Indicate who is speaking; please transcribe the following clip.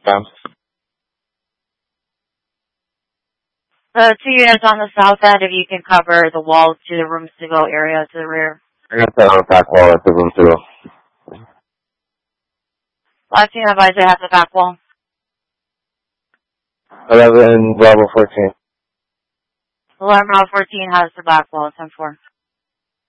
Speaker 1: Sam.
Speaker 2: The 2 units on the south end, if you can cover the walls to the rooms to go area to the rear.
Speaker 1: I got that on the back wall at the room too.
Speaker 2: Last unit advisor has the back wall.
Speaker 1: 11 Bravo 14.
Speaker 2: 11 Bravo 14 has the back wall, 10-4.